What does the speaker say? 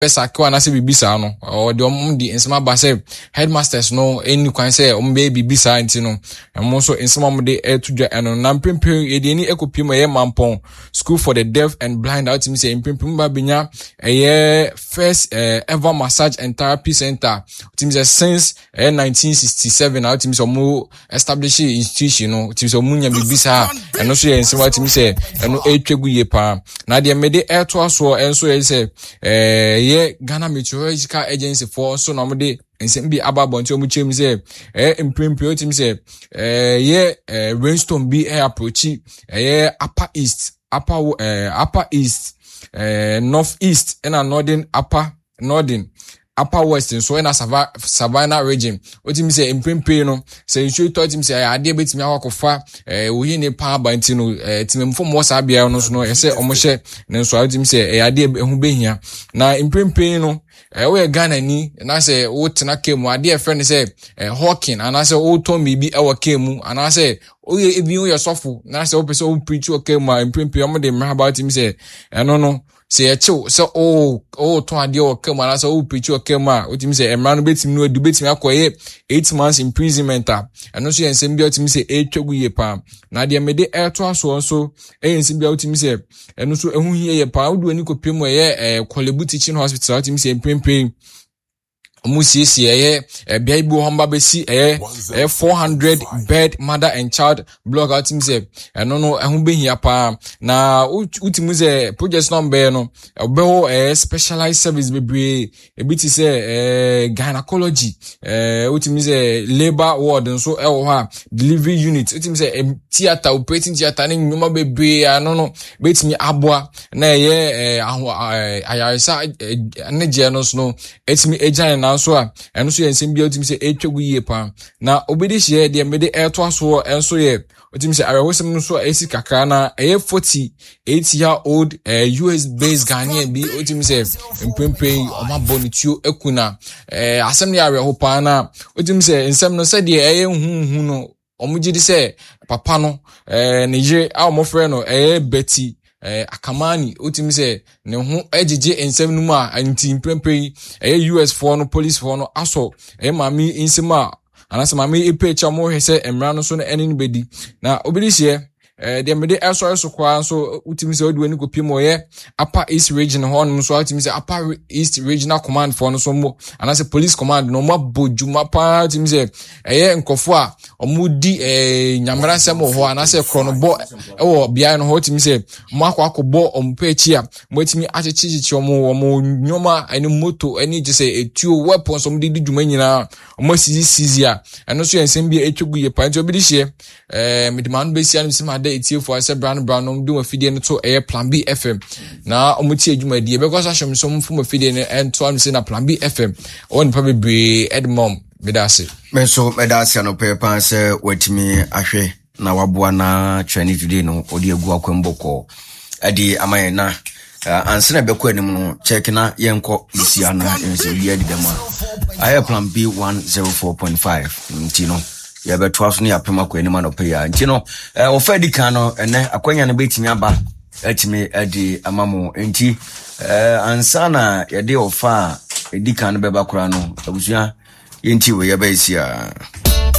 pesa kwa na se bibisa no o de di ensema ba se headmasters no eni kwan se be bibisa nti no emo so ensema de etudwa eno na mpempem ye ni ekopim ye mampon school for the deaf and blind out me say mpempem ba benya first ever massage and therapy center team say since 1967 out me so mo establish institution no team so munya bibisa eno so ye ensema team say eno etwegu ye pa na de mede eto aso enso ye say ye Ghana Meteorological Agency for so na mo de ensem bi ababonti omu chem say imprimpi team say ye rainstorm bi approach ye upper east north east and northern upper west so na Savannah region otim say imprimpi no say you should taught him say ade betimi akofa wo ne pa banti no timemfo mo sa bia no so no say omohye ne so otim say ade ehu behia na imprimpi no we Ghana ni na say wo tena kemu ade friend say hawking and say wo ton bibi e wo kemu and say oye ebi wo yosofo na say wo pese wo preach wo kemu imprimpi o mo de mra about him say no say echo so to ade o kema na so preach o kema otimi say emra no betimi no adu betimi akoye 8 months imprisonment eno so yensem bia otimi say etwagu ye pa na de mede eto aso so yensem bia otimi say eno so ehu hie ye pa odu ani kopem ye Kolebu Teaching Hospital otimi say pempem omusiesie ye bia ibu hamba besi 400 bed mother and child block out him say no ehun behia pa na ultimu say project number no obeho specialized service bebre ebiti say gynecology ultimu say labor ward nso ewo ha delivery unit ultimu say theater operating theater ni nyoma bebre no betimi aboa na ye ayarisa ne genos no etimi agent na so eno so yensem bia otim se etwagu ye pa na obedi hye de mede eto aso enso ye otim se arewosem no so esi kakra na 48-year-old US based Ghanaian bi otim se mpempen omabonitio ekuna asem ne areho pa na otim se ensem no se de huhu no omugidi se papa no Niger a omofre no Betty Akamani otimi say ne ho ejeje ensem no ma anti mpempe US for no police for no aso mami insema anase mami epecha mo hese emra no so no eni bedi na obedihie de mede eso kwa so utimi say odwani kopiem ye Upper East Region ho so utimi say Upper East Regional Command for no so mo anase police command no mabodjuma pa utimi say nkofo a omudi nyamra nsem ho anase kronobo ewo bia no ho utimi say mo akwakobo ompechi a mo utimi achechichi omo nyoma ani moto ani je say etuo weapons omdi djuma nyina omo sisi a eno so yensem bia etwegu ye pa nti obedihie midman besia no sima etiefo ase brown no do afidie no to Plan B FM na omuti adwumadie because ahwem so mfom afidie no ento am se na Plan B FM on pa bebre edmom medase menso medase no pepa se watimi ahwe na waboa na twani today no odi agu akwemboko adi amaye na ansena beko anim no check na yenko isia na enso wi adi dema aye Plan B 104.5 ntino ya beto aso ne apema kwa anima no pe ya nti no ofadi kan no ene akwanya no betimi aba atimi adi amamo nti ansana ya de ofa edi kan no beba kura no abusua yenti we ya ba isia